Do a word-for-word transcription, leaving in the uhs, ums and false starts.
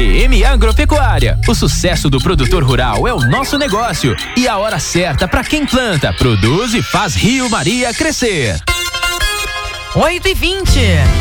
D M Agropecuária. O sucesso do produtor rural é o nosso negócio e a hora certa para quem planta, produz e faz Rio Maria crescer. oito e vinte.